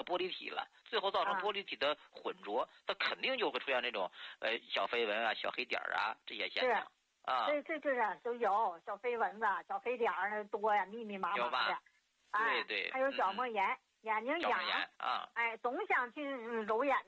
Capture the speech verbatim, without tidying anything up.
玻璃体了，最后造成玻璃体的混浊，它肯定就会出现这种呃小飞蚊啊、小黑点儿啊这些现象啊。 对，这就是都有小飞蚊子、小黑点儿那多呀，密密麻麻的。 对对， 还有角膜炎，眼睛痒啊， 哎，总想去揉眼